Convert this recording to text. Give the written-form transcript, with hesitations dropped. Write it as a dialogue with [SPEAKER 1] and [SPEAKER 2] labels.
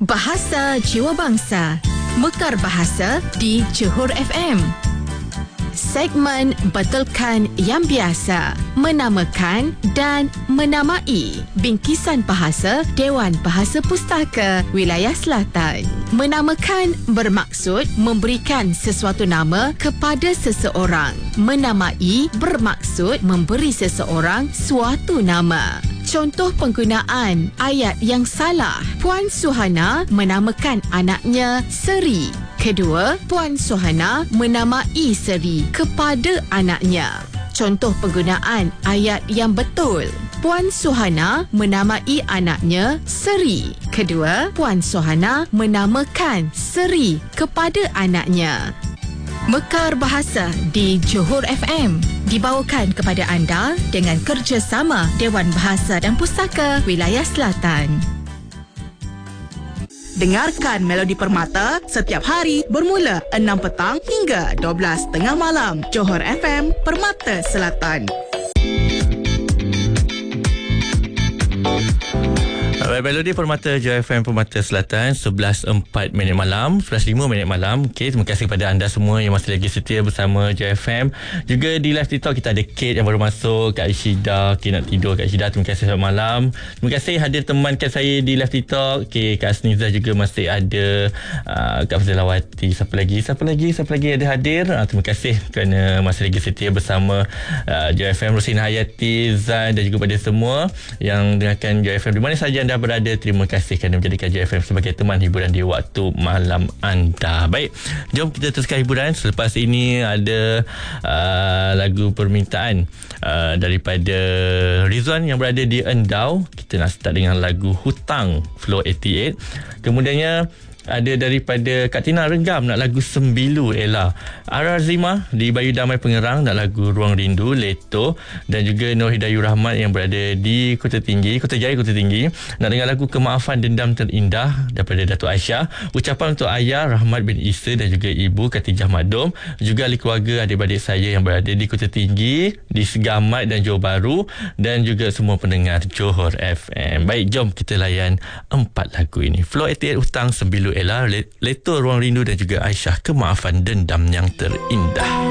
[SPEAKER 1] Bahasa Jiwa Bangsa. Mekar Bahasa di Johor FM. Segmen Betulkan yang Biasa, menamakan dan menamai bingkisan bahasa Dewan Bahasa Pustaka Wilayah Selatan. Menamakan bermaksud memberikan sesuatu nama kepada seseorang. Menamai bermaksud memberi seseorang suatu nama. Contoh penggunaan ayat yang salah. Puan Suhana menamakan anaknya Seri. Kedua, Puan Suhana menamai Seri kepada anaknya. Contoh penggunaan ayat yang betul. Puan Suhana menamai anaknya Seri. Kedua, Puan Suhana menamakan Seri kepada anaknya. Mekar Bahasa di Johor FM dibawakan kepada anda dengan kerjasama Dewan Bahasa dan Pustaka Wilayah Selatan.
[SPEAKER 2] Dengarkan Melodi Permata setiap hari bermula 6 petang hingga 12.30 malam. Johor FM, Permata Selatan.
[SPEAKER 3] Melodi Permata Johor FM Permata Selatan 11.04 malam, 11.05 malam. Okay, terima kasih kepada anda semua yang masih lagi setia bersama Johor FM. Juga di live TikTok kita ada Kate yang baru masuk, Kak Ishida, okay, nak tidur Kak Ishida, terima kasih selamat malam. Terima kasih hadir temankan saya di live TikTok. Okay, Kak Asniza juga masih ada, Kak Fazilawati, siapa lagi ada hadir. Terima kasih kerana masih lagi setia bersama Johor FM. Rosin Hayati, Zan dan juga pada semua yang dengarkan Johor FM di mana saja anda berada, terima kasih kerana menjadikan Johor FM sebagai teman hiburan di waktu malam anda. Baik, jom kita teruskan hiburan. Selepas ini ada lagu permintaan daripada Rizwan yang berada di Endau. Kita nak start dengan lagu Hutang Flow 88. Kemudiannya ada daripada Kak Tina Renggam nak lagu Sembilu Ella. Ara Zima di Bayu Damai Pengerang nak lagu Ruang Rindu Leto. Dan juga Nur Hidayu Rahmat yang berada di Kota Jaya Kota Tinggi nak dengar lagu Kemaafan Dendam Terindah daripada Datuk Aisyah. Ucapan untuk ayah Rahmat bin Isa dan juga ibu Katijah Madum, juga ahli keluarga adik-adik saya yang berada di Kota Tinggi, di Segamat dan Johor Bahru, dan juga semua pendengar Johor FM. Baik, jom kita layan 4 lagu ini. Flow 88 Hutang, Sembilu Ella, Leto Ruang Rindu dan juga Aisyah Kemaafan Dendam yang Terindah.